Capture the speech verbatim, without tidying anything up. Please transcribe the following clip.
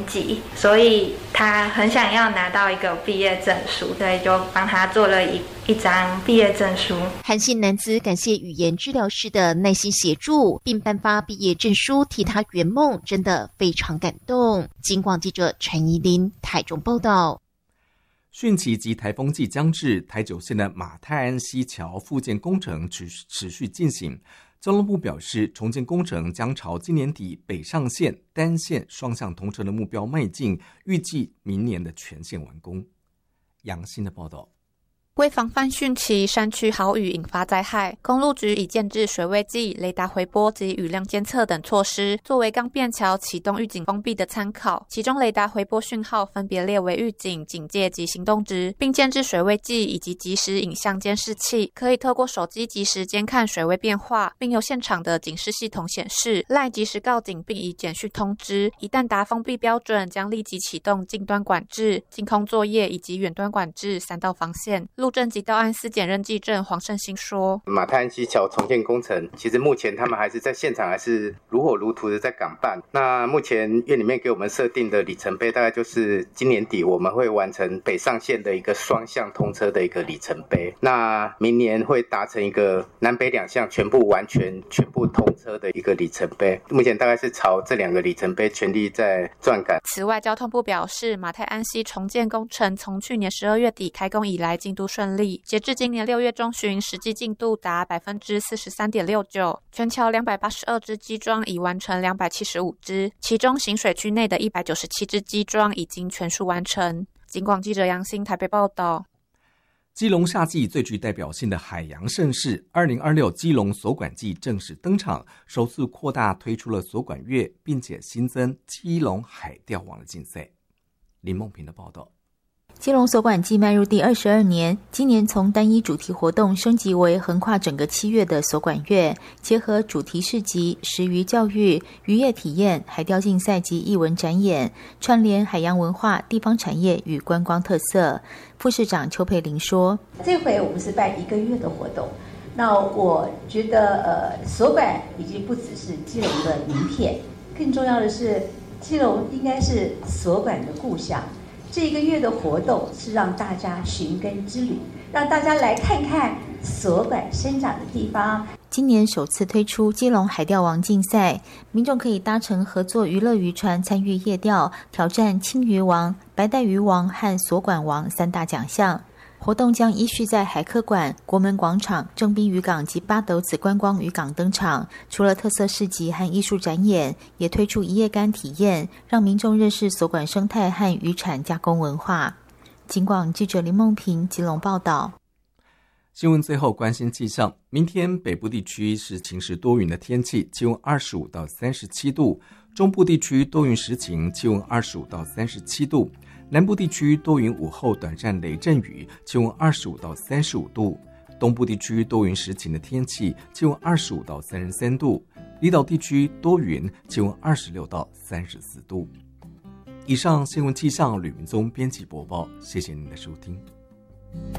级，所以他很想要拿到一个毕业证书，所以就帮他做了一一张毕业证书。 韩姓男子感谢语言治疗师的耐心协助，并颁发毕业证书替他圆梦，真的非常感动。警广记者陈怡琳台中报道。 汛期及台风季将至，台九线的马太安溪桥复建工程持持续进行。交通部表示，重建工程将朝今年底北上线、单线双向通车的目标迈进，预计明年的全线完工。杨欣的报道。 为防范汛期山区豪雨引发灾害，公路局已建置水位计、雷达回波及雨量监测等措施，作为钢便桥启动预警封闭的参考。其中雷达回波讯号分别列为预警、警戒及行动值，并建置水位计以及即时影像监视器，可以透过手机即时监看水位变化，并由现场的警示系统显示 ，LINE 即时告警并以简讯通知。一旦达封闭标准，将立即启动近端管制、净空作业以及远端管制三道防线。路政及道安司检认技证黄胜兴说， 马太安溪桥重建工程其实目前他们还是在现场还是如火如荼的在赶办。那目前院里面给我们设定的里程碑大概就是今年底我们会完成北上线的一个双向通车的一个里程碑，那明年会达成一个南北两项全部完全全部通车的一个里程碑。目前大概是朝这两个里程碑全力在转赶。 此外，交通部表示，马太安溪重建工程从去年十二月底开工以来进度顺利，截至今年六月中旬，实际进度达 百分之四十三点六九， 全桥两百八十二支基桩已完成两百七十五支，其中行水区内的一百九十七支基桩已经全数完成。警广记者杨欣台北报道。 基隆夏季最具代表性的海洋盛事二零二六基隆锁管季正式登场，首次扩大推出了锁管月，并且新增基隆海钓网的竞赛。林梦平的报道。 基隆锁管季迈入第二十二年，今年从单一主题活动升级为横跨整个七月的锁管月，结合主题市集、食渔教育、渔业体验、海钓竞赛及艺文展演，串联海洋文化、地方产业与观光特色。副市长邱佩玲说：“ 这回我们是办一个月的活动，那我觉得呃，锁管已经不只是基隆的名片，更重要的是基隆应该是锁管的故乡。”这一个月的活动是让大家寻根之旅，让大家来看看锁管生长的地方。 今年首次推出基隆海钓王竞赛，民众可以搭乘合作娱乐渔船参与夜钓，挑战青鱼王、白带鱼王和锁管王三大奖项。活动将依序在海科馆、国门广场、正滨渔港及八斗子观光渔港登场。除了特色市集和艺术展演，也推出一夜干体验，让民众认识锁管生态和渔产加工文化。警广记者林梦平基隆报道。 新闻最后关心气象，明天北部地区是晴时多云的天气，气温二十五到三十七度；中部地区多云时晴，气温二十五到三十七度；南部地区多云午后短暂雷阵雨，气温二十五到三十五度；东部地区多云时晴的天气，气温二十五到三十三度；离岛地区多云，气温二十六到三十四度。以上新闻气象，吕明宗编辑播报，谢谢您的收听。